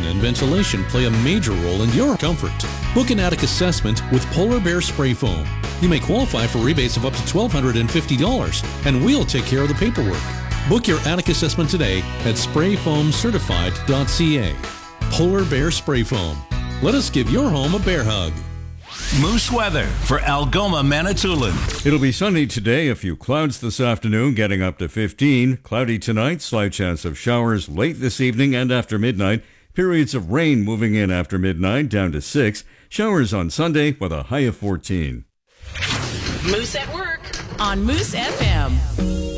and ventilation play a major role in your comfort. Book an attic assessment with Polar Bear Spray Foam. You may qualify for rebates of up to $1,250, and we'll take care of the paperwork. Book your attic assessment today at sprayfoamcertified.ca. Polar Bear Spray Foam. Let us give your home a bear hug. Moose weather for Algoma, Manitoulin. It'll be sunny today, a few clouds this afternoon, getting up to 15. Cloudy tonight, slight chance of showers late this evening and after midnight. Periods of rain moving in after midnight, down to 6. Showers on Sunday with a high of 14. Moose at Work on Moose FM.